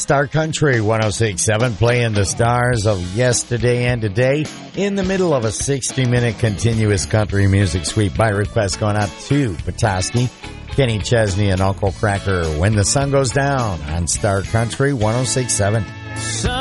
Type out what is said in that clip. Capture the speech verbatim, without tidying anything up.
Star Country one oh six point seven, playing the stars of yesterday and today in the middle of a sixty-minute continuous country music sweep by request going out to Petoskey, Kenny Chesney, and Uncle Cracker. When the Sun Goes Down on Star Country one oh six point seven.